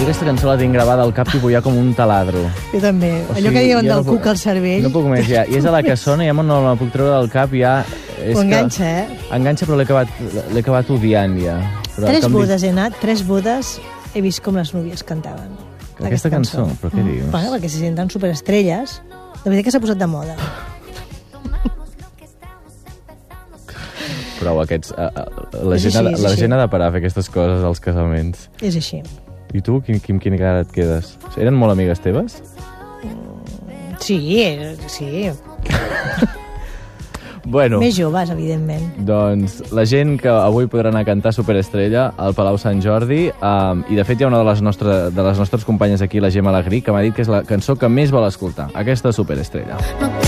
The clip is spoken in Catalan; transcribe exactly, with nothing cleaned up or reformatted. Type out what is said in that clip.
aquesta cançó la tinc gravada al cap tipus ja com un taladro. Jo també. O Allò sigui, que diuen jo del no puc- cuc al cervell. No puc més, ja. I és a la que sona, ja no la puc treure del cap, ja... És Ho que- enganxa, eh? Enganxa, però l'he acabat, l'he acabat odiant, ja. Però Tres com bodes he anat, tres bodes he vist com les núvies cantaven. dic, Aquesta cançó? Però què dius? Bueno, perquè se senten superestrelles. De veritat que s'ha posat de moda. Prou, aquests... Uh, uh, la, És gent ha, així, és la així. gent ha de parar a fer aquestes coses als casaments. És així. I tu, quin, quin, quin cara et quedes? Eren molt amigues teves? Sí, eh, sí. Bueno, Més joves, evidentment. doncs la gent que avui podrà anar a cantar Superestrella al Palau Sant Jordi, um, i de fet hi ha una de les, nostre, de les nostres companyes aquí, la Gemma Alegrí, que m'ha dit que és la cançó que més vol escoltar, aquesta Superestrella. No